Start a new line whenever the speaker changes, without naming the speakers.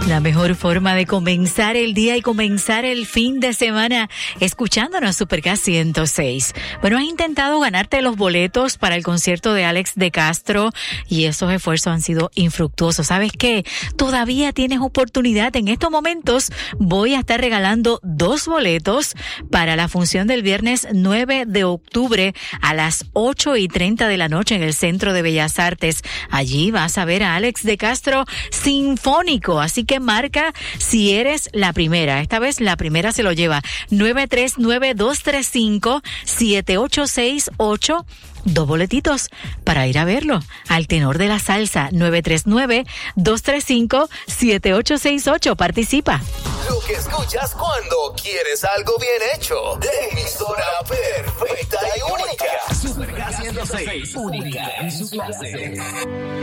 La mejor forma de comenzar el día y comenzar el fin de semana escuchándonos Super-K 106. Bueno, has intentado ganarte los boletos para el concierto de Alex de Castro y esos esfuerzos han sido infructuosos. ¿Sabes qué? Todavía tienes oportunidad. En estos momentos voy a estar regalando 2 boletos para la función del viernes 9 de octubre a las 8:30 de la noche en el Centro de Bellas Artes. Allí vas a ver a Alex de Castro sinfónico. Así que marca si eres la primera. Esta vez la primera se lo lleva. 939-235-7868. 2 boletitos para ir a verlo al tenor de la salsa. 939-235-7868. Participa.
Lo que escuchas cuando quieres algo bien hecho. De emisora perfecta y única. Super-K 106. Única en su clase.